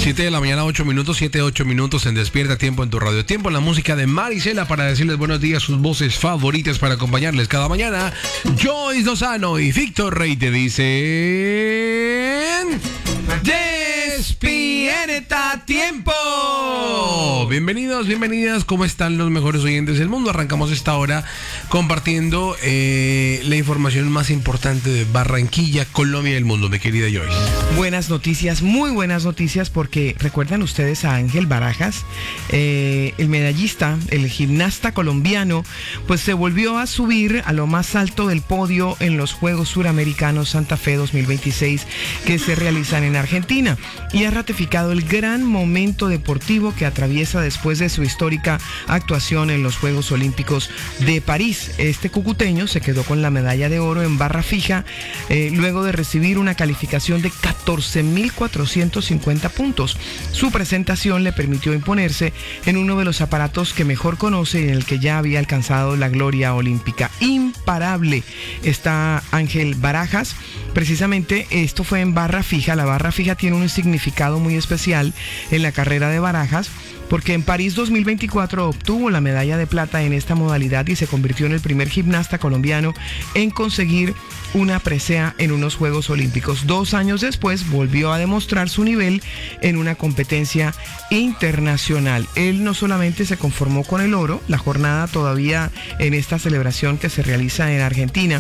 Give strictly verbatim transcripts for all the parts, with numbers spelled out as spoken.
siete de la mañana, ocho minutos, siete, ocho minutos en Despierta Tiempo en tu radio. Tiempo en la música de Marisela para decirles buenos días, sus voces favoritas para acompañarles cada mañana. Joyce Lozano y Víctor Rey te dicen... ¡Despierta Tiempo! Bienvenidos, bienvenidas. ¿Cómo están los mejores oyentes del mundo? Arrancamos esta hora compartiendo eh, la información más importante de Barranquilla, Colombia y el mundo, mi querida Joyce. Buenas noticias, muy buenas noticias, porque recuerdan ustedes a Ángel Barajas, eh, el medallista, el gimnasta colombiano, pues se volvió a subir a lo más alto del podio en los Juegos Suramericanos Santa Fe dos mil veintiséis que se realizan en Argentina, y ha ratificado el gran momento deportivo que atraviesa después de su histórica actuación en los Juegos Olímpicos de París. Este cucuteño se quedó con la medalla de oro en barra fija eh, luego de recibir una calificación de catorce mil cuatrocientos cincuenta puntos. Su presentación le permitió imponerse en uno de los aparatos que mejor conoce y en el que ya había alcanzado la gloria olímpica. Imparable está Ángel Barajas. Precisamente esto fue en barra fija. La barra fija tiene un significado muy especial en la carrera de Barajas, porque en París dos mil veinticuatro obtuvo la medalla de plata en esta modalidad y se convirtió en el primer gimnasta colombiano en conseguir una presea en unos Juegos Olímpicos. Dos años después volvió a demostrar su nivel en una competencia internacional. Él no solamente se conformó con el oro, la jornada todavía en esta celebración que se realiza en Argentina,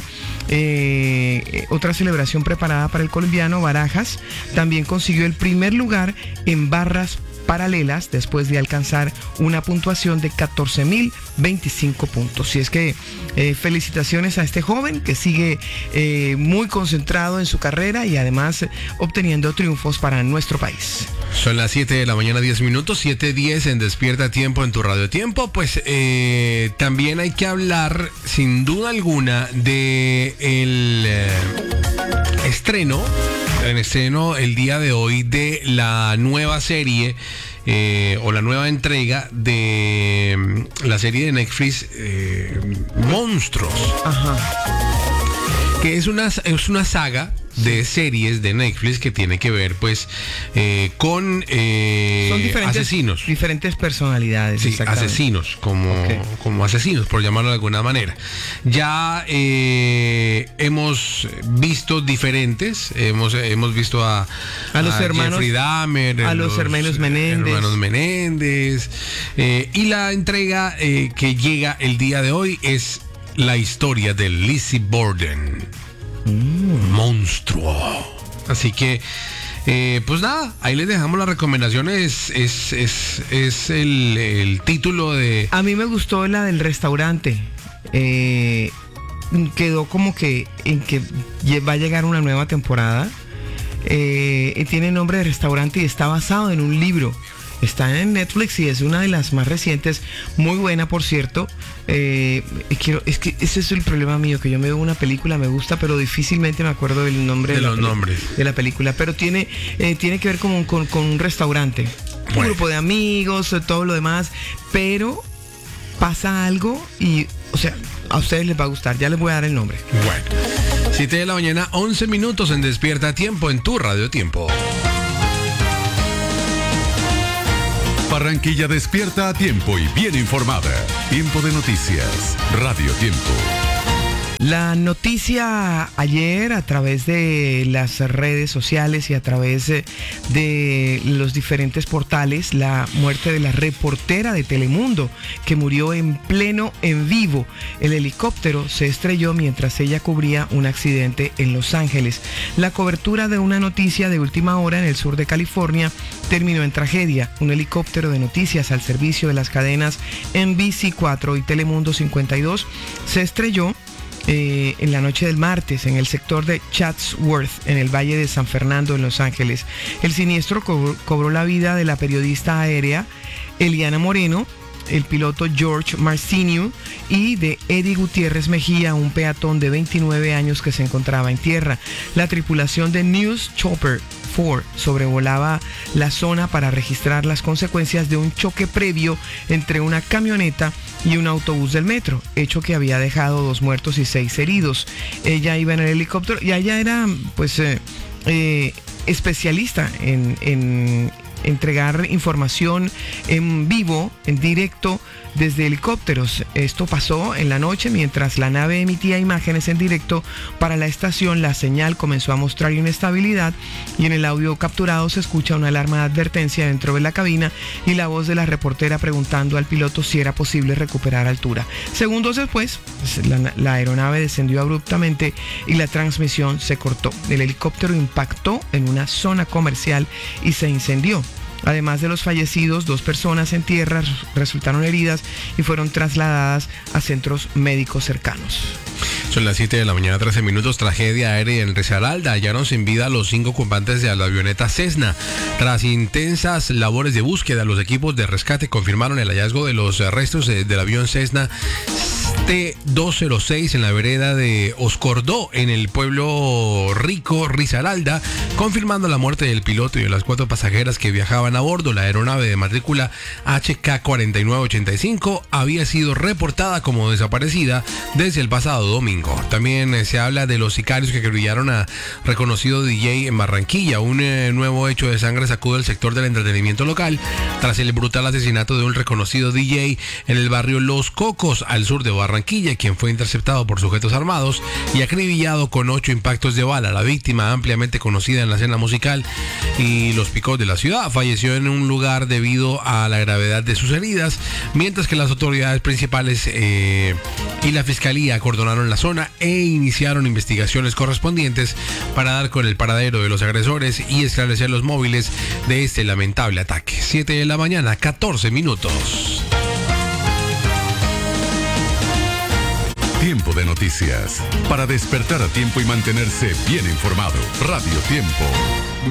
eh, otra celebración preparada para el colombiano Barajas, también consiguió el primer lugar en barras paralelas después de alcanzar una puntuación de catorce mil veinticinco puntos. Y es que eh, felicitaciones a este joven que sigue eh, muy concentrado en su carrera y además eh, obteniendo triunfos para nuestro país. Son las siete de la mañana, diez minutos, siete diez en Despierta Tiempo en tu radio. Tiempo, pues eh, también hay que hablar sin duda alguna de el eh, estreno en estreno el día de hoy de la nueva serie eh, o la nueva entrega de um, la serie de Netflix eh, Monstruos. Ajá. Que es una, es una saga de series de Netflix que tiene que ver pues eh, con eh, Son diferentes, asesinos. Diferentes personalidades. Sí, asesinos, como, okay. como asesinos, por llamarlo de alguna manera. Ya eh, hemos visto diferentes, hemos, hemos visto a, a los a hermanos Jeffrey Dahmer, a los, los hermanos Menéndez, hermanos Menéndez eh, y la entrega eh, que llega el día de hoy es la historia de Lizzie Borden. Mm. Monstruo. Así que eh, pues nada, ahí les dejamos las recomendaciones. Es, es, es el, el título de... A mí me gustó la del restaurante. eh, Quedó como que en que va a llegar una nueva temporada. eh, Tiene nombre de restaurante y está basado en un libro. Está en Netflix y es una de las más recientes, muy buena por cierto. Eh, quiero, es que ese es el problema mío, que yo me veo una película, me gusta, pero difícilmente me acuerdo del nombre de, de, los la, nombres. de la película. Pero tiene, eh, tiene que ver con, con, con un restaurante, bueno. Un grupo de amigos, todo lo demás, pero pasa algo y, o sea, a ustedes les va a gustar. Ya les voy a dar el nombre. Bueno, siete de la mañana, once minutos en Despierta Tiempo en tu radio Tiempo. Barranquilla despierta a tiempo y bien informada. Tiempo de noticias. Radio Tiempo. La noticia ayer a través de las redes sociales y a través de los diferentes portales, la muerte de la reportera de Telemundo que murió en pleno en vivo. El helicóptero se estrelló mientras ella cubría un accidente en Los Ángeles. La cobertura de una noticia de última hora en el sur de California terminó en tragedia. Un helicóptero de noticias al servicio de las cadenas N B C cuatro y Telemundo cincuenta y dos se estrelló Eh, en la noche del martes en el sector de Chatsworth, en el Valle de San Fernando, en Los Ángeles. El siniestro cobró, cobró la vida de la periodista aérea Eliana Moreno, el piloto George Marcinio y de Eddie Gutiérrez Mejía, un peatón de veintinueve años que se encontraba en tierra. La tripulación de News Chopper cuatro sobrevolaba la zona para registrar las consecuencias de un choque previo entre una camioneta y un autobús del metro, hecho que había dejado dos muertos y seis heridos. Ella iba en el helicóptero y ella era pues eh, eh, especialista en, en entregar información en vivo, en directo, desde helicópteros. Esto pasó en la noche mientras la nave emitía imágenes en directo para la estación. La señal comenzó a mostrar inestabilidad y en el audio capturado se escucha una alarma de advertencia dentro de la cabina y la voz de la reportera preguntando al piloto si era posible recuperar altura. Segundos después, la, la aeronave descendió abruptamente y la transmisión se cortó. El helicóptero impactó en una zona comercial y se incendió. Además de los fallecidos, dos personas en tierra resultaron heridas y fueron trasladadas a centros médicos cercanos. Son las siete de la mañana, trece minutos. Tragedia aérea en Risaralda. Hallaron sin vida a los cinco ocupantes de la avioneta Cessna. Tras intensas labores de búsqueda, los equipos de rescate confirmaron el hallazgo de los restos de, del avión Cessna T doscientos seis en la vereda de Oscordó, en el pueblo rico Risaralda, confirmando la muerte del piloto y de las cuatro pasajeras que viajaban a bordo. La aeronave de matrícula H K cuarenta y nueve ochenta y cinco había sido reportada como desaparecida desde el pasado domingo. También eh, se habla de los sicarios que acribillaron a reconocido D J en Barranquilla. Un eh, nuevo hecho de sangre sacude el sector del entretenimiento local tras el brutal asesinato de un reconocido D J en el barrio Los Cocos, al sur de Barranquilla, quien fue interceptado por sujetos armados y acribillado con ocho impactos de bala. La víctima, ampliamente conocida en la escena musical y los picos de la ciudad, falleció en un lugar debido a la gravedad de sus heridas, mientras que las autoridades principales eh, y la fiscalía acordonaron la zona e iniciaron investigaciones correspondientes para dar con el paradero de los agresores y esclarecer los móviles de este lamentable ataque. siete de la mañana, catorce minutos. Tiempo de noticias. Para despertar a tiempo y mantenerse bien informado. Radio Tiempo.